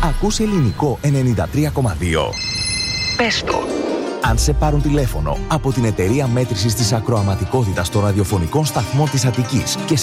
Ακούς Ελληνικό 93,2. Πες το. Αν σε πάρουν τηλέφωνο από την εταιρεία μέτρησης της ακροαματικότητας των ραδιοφωνικών σταθμών της Αττικής και